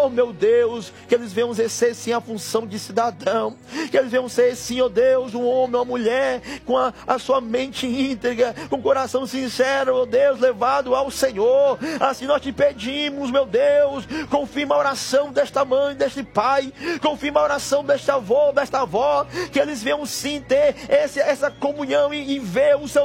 Oh, meu Deus, que eles venham exercer sim a função de cidadão, que eles venham ser sim, ó Deus, um homem ou uma mulher com a sua mente íntegra, com o coração sincero, ó Deus, levado ao Senhor. Assim nós te pedimos, meu Deus, confirma a oração desta mãe, deste pai, confirma a oração deste avô, desta avó, que eles venham sim ter essa comunhão e ver o seu